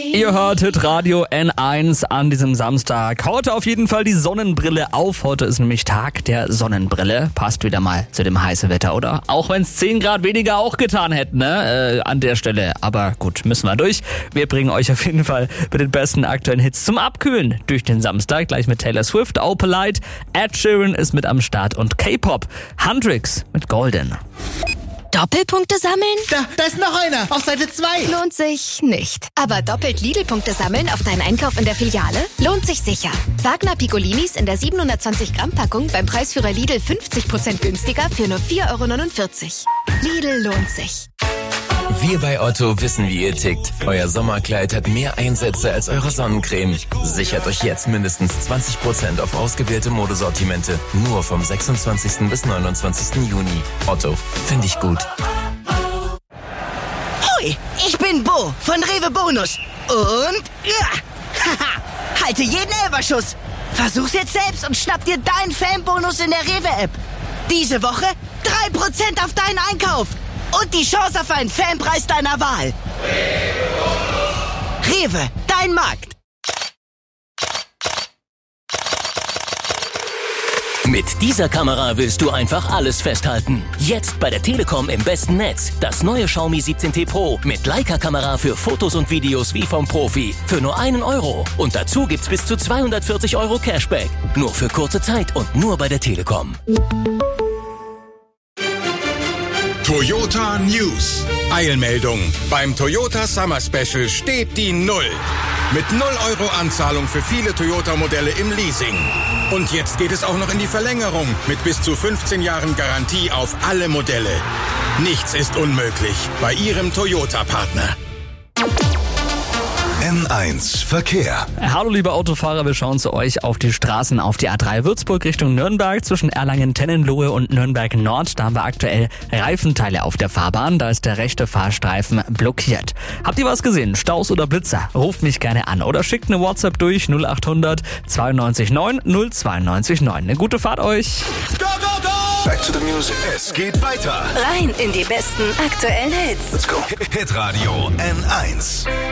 Ihr hört Hitradio N1 an diesem Samstag. Heute auf jeden Fall die Sonnenbrille auf. Heute ist nämlich Tag der Sonnenbrille. Passt wieder mal zu dem heißen Wetter, oder? Auch wenn es 10 Grad weniger auch getan hätten, ne? An der Stelle. Aber gut, müssen wir durch. Wir bringen euch auf jeden Fall mit den besten aktuellen Hits zum Abkühlen durch den Samstag. Gleich mit Taylor Swift, Opalite, Ed Sheeran ist mit am Start und K-Pop. Hendrix mit Golden. Doppelpunkte sammeln? Da ist noch einer, auf Seite 2. Lohnt sich nicht. Aber doppelt Lidl-Punkte sammeln auf deinen Einkauf in der Filiale? Lohnt sich sicher. Wagner Piccolinis in der 720 Gramm Packung beim Preisführer Lidl 50% günstiger für nur 4,49 €. Lidl lohnt sich. Wir bei Otto wissen, wie ihr tickt. Euer Sommerkleid hat mehr Einsätze als eure Sonnencreme. Sichert euch jetzt mindestens 20% auf ausgewählte Modesortimente. Nur vom 26. bis 29. Juni. Otto, finde ich gut. Hoi, ich bin Bo von Rewe Bonus. Und haha, halte jeden Elberschuss. Versuch's jetzt selbst und schnapp dir deinen Fanbonus in der Rewe-App. Diese Woche 3% auf deinen Einkauf. Und die Chance auf einen Fanpreis deiner Wahl. Rewe, dein Markt. Mit dieser Kamera willst du einfach alles festhalten. Jetzt bei der Telekom im besten Netz. Das neue Xiaomi 17T Pro mit Leica-Kamera für Fotos und Videos wie vom Profi. Für nur 1 €. Und dazu gibt's bis zu 240 € Cashback. Nur für kurze Zeit und nur bei der Telekom. Toyota News. Eilmeldung. Beim Toyota Summer Special steht die 0. Mit 0 € Anzahlung für viele Toyota-Modelle im Leasing. Und jetzt geht es auch noch in die Verlängerung mit bis zu 15 Jahren Garantie auf alle Modelle. Nichts ist unmöglich bei Ihrem Toyota-Partner. N1 Verkehr. Hallo liebe Autofahrer, wir schauen zu euch auf die Straßen auf die A3 Würzburg Richtung Nürnberg zwischen Erlangen-Tennenlohe und Nürnberg Nord. Da haben wir aktuell Reifenteile auf der Fahrbahn, da ist der rechte Fahrstreifen blockiert. Habt ihr was gesehen? Staus oder Blitzer? Ruft mich gerne an oder schickt eine WhatsApp durch 0800 92 9 092 9. Eine gute Fahrt euch! Go, go, go! Back to the music. Es geht weiter. Rein in die besten aktuellen Hits. Let's go. Hitradio N1.